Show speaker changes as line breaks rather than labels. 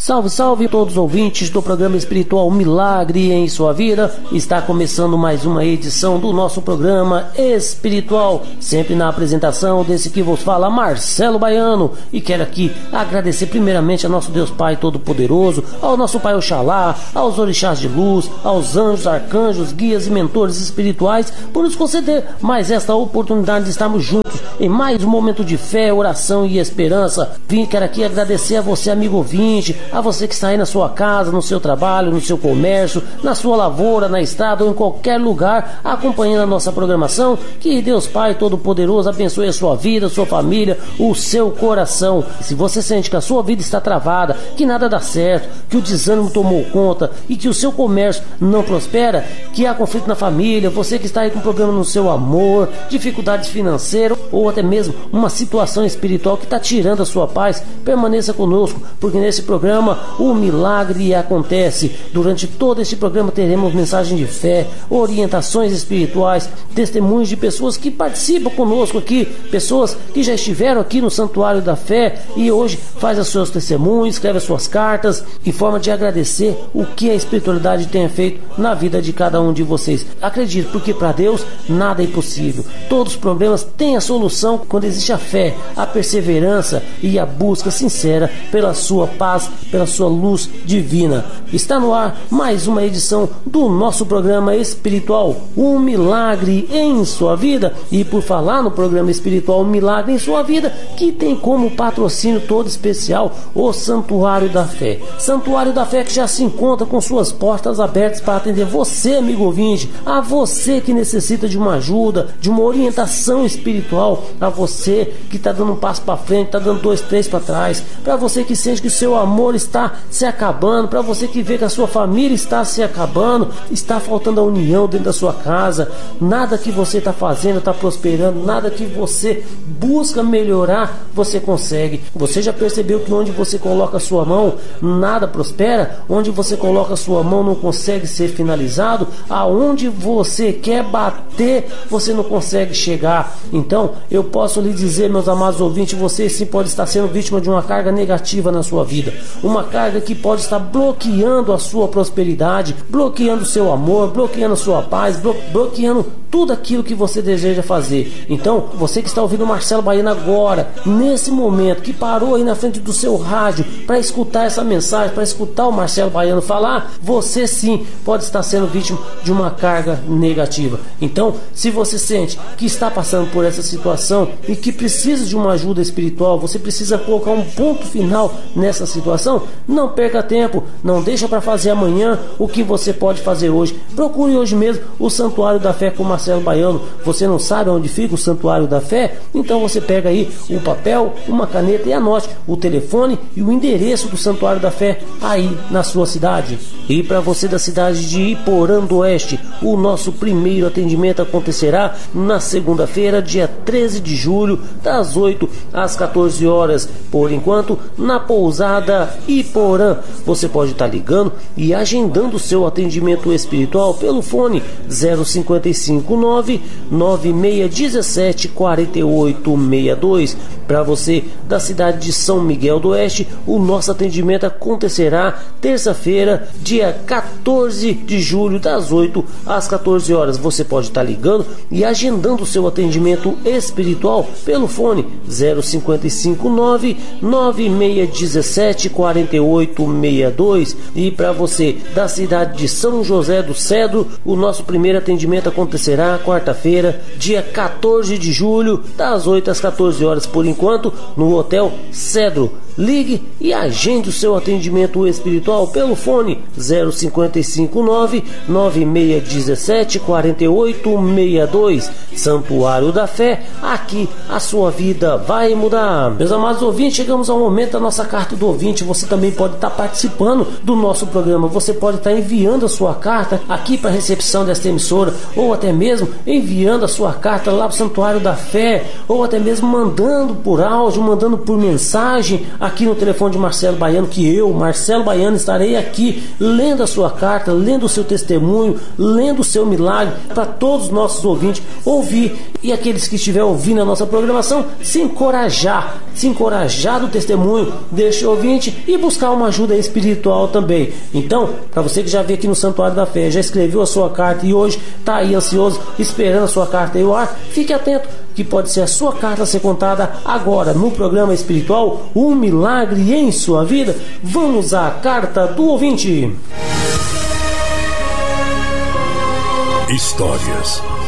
Salve, salve todos os ouvintes do programa espiritual Milagre em Sua Vida. Está começando mais uma edição do nosso programa espiritual, sempre na apresentação desse que vos fala, Marcelo Baiano. E quero aqui agradecer primeiramente a nosso Deus Pai Todo-Poderoso, ao nosso Pai Oxalá, aos orixás de luz, aos anjos, arcanjos, guias e mentores espirituais, por nos conceder mais esta oportunidade de estarmos juntos em mais um momento de fé, oração e esperança. Quero aqui agradecer a você, amigo ouvinte, a você que está aí na sua casa, no seu trabalho, no seu comércio, na sua lavoura, na estrada ou em qualquer lugar, acompanhando a nossa programação. Que Deus Pai Todo-Poderoso abençoe a sua vida, a sua família, o seu coração. E se você sente que a sua vida está travada, que nada dá certo, que o desânimo tomou conta e que o seu comércio não prospera, que há conflito na família, você que está aí com problema no seu amor, dificuldades financeiras ou até mesmo uma situação espiritual que está tirando a sua paz, permaneça conosco, porque nesse programa o milagre acontece. Durante todo este programa teremos mensagem de fé, orientações espirituais, testemunhos de pessoas que participam conosco aqui, pessoas que já estiveram aqui no Santuário da Fé e hoje faz os seus testemunhos, escreve as suas cartas em forma de agradecer o que a espiritualidade tem feito na vida de cada um de vocês. Acredito, porque para Deus nada é impossível. Todos os problemas têm a solução quando existe a fé, a perseverança e a busca sincera pela sua paz, pela sua luz divina. Está no ar mais uma edição do nosso programa espiritual, Um Milagre em Sua Vida. E por falar no programa espiritual Um Milagre em Sua Vida, que tem como patrocínio todo especial o Santuário da Fé. Santuário da Fé que já se encontra com suas portas abertas para atender você, amigo ouvinte, a você que necessita de uma ajuda, de uma orientação espiritual, a você que está dando um passo para frente, está dando 2, 3 para trás, para você que sente que o seu amor está se acabando, para você que vê que a sua família está se acabando, está faltando a união dentro da sua casa, nada que você está fazendo está prosperando, nada que você busca melhorar você consegue. Você já percebeu que onde você coloca a sua mão nada prospera? Onde você coloca a sua mão não consegue ser finalizado? Aonde você quer bater você não consegue chegar? Então eu posso lhe dizer, meus amados ouvintes, você sim pode estar sendo vítima de uma carga negativa na sua vida, uma carga que pode estar bloqueando a sua prosperidade, bloqueando o seu amor, bloqueando a sua paz, bloqueando tudo aquilo que você deseja fazer. Então você que está ouvindo o Marcelo Baiano agora, nesse momento, que parou aí na frente do seu rádio para escutar essa mensagem, para escutar o Marcelo Baiano falar, você sim pode estar sendo vítima de uma carga negativa. Então, se você sente que está passando por essa situação e que precisa de uma ajuda espiritual, você precisa colocar um ponto final nessa situação, não perca tempo, não deixa para fazer amanhã o que você pode fazer hoje. Procure hoje mesmo o Santuário da Fé com Marcelo Baiano. Você não sabe onde fica o Santuário da Fé? Então você pega aí um papel, uma caneta e anote o telefone e o endereço do Santuário da Fé aí na sua cidade. E para você da cidade de Iporã do Oeste, o nosso primeiro atendimento acontecerá na segunda-feira, dia 13 de julho, das 8 às 14 horas. Por enquanto, na pousada Iporã. Você pode estar ligando e agendando o seu atendimento espiritual pelo fone 0559 9617 4862. Para você da cidade de São Miguel do Oeste, o nosso atendimento acontecerá terça-feira, dia 14 de julho, das 8 às 14 horas. Você pode estar ligando e agendando o seu atendimento espiritual pelo fone 0559 9617 4862. E para você da cidade de São José do Cedro, o nosso primeiro atendimento acontecerá quarta-feira, dia 14 de julho, das 8 às 14 horas, por enquanto, no Hotel Cedro. Ligue e agende o seu atendimento espiritual pelo fone 0559 9617 4862. Santuário da Fé, aqui a sua vida vai mudar. Meus amados ouvintes, chegamos ao momento da nossa carta do ouvinte. Você também pode estar participando do nosso programa. Você pode estar enviando a sua carta aqui para a recepção desta emissora, ou até mesmo enviando a sua carta lá para o Santuário da Fé, ou até mesmo mandando por áudio, mandando por mensagem aqui no telefone de Marcelo Baiano, que eu, Marcelo Baiano, estarei aqui lendo a sua carta, lendo o seu testemunho, lendo o seu milagre, para todos os nossos ouvintes ouvir, e aqueles que estiverem ouvindo a nossa programação, se encorajar do testemunho deste ouvinte e buscar uma ajuda espiritual também. Então, para você que já veio aqui no Santuário da Fé, já escreveu a sua carta e hoje está aí ansioso, esperando a sua carta aí ao ar, fique atento, que pode ser a sua carta a ser contada agora no programa espiritual Um Milagre em Sua Vida. Vamos à carta do ouvinte.
Histórias